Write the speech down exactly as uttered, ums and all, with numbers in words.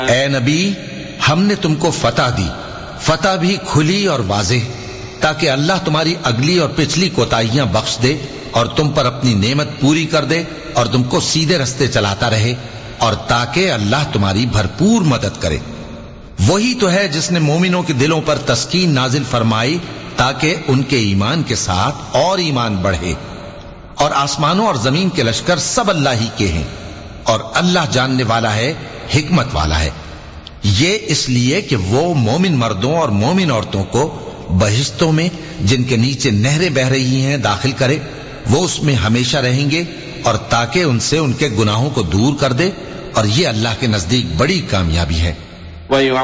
ए नबी, हमने तुमको फतह दी, फतह भी खुली और वाज़ेह, ताकि अल्लाह तुम्हारी अगली और पिछली कोताहियां बख्श दे और तुम पर अपनी नेमत पूरी कर दे और तुमको सीधे रस्ते चलाता रहे, और ताकि अल्लाह तुम्हारी भरपूर मदद करे। वही तो है जिसने मोमिनों के दिलों पर तस्कीन नाजिल फरमाई ताकि उनके ईमान के साथ और ईमान बढ़े। और आसमानों और जमीन के लश्कर सब अल्लाह ही के हैं, और अल्लाह जानने वाला है, हिकमत वाला है। ये इसलिए कि वो मोमिन मर्दों और मोमिन औरतों को बहिश्तों में, जिनके नीचे नहरें बह रही हैं, दाखिल करे, वो उसमें हमेशा रहेंगे, और ताकि उनसे उनके गुनाहों को दूर कर दे, और ये अल्लाह के नजदीक बड़ी कामयाबी है।